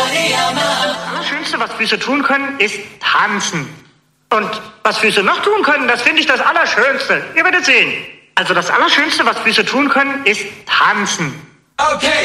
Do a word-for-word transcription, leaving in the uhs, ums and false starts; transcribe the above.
Das Allerschönste, was Füße tun können, ist tanzen. Und was Füße noch tun können, das finde ich das Allerschönste. Ihr werdet sehen. Also das Allerschönste, was Füße tun können, ist tanzen. Okay.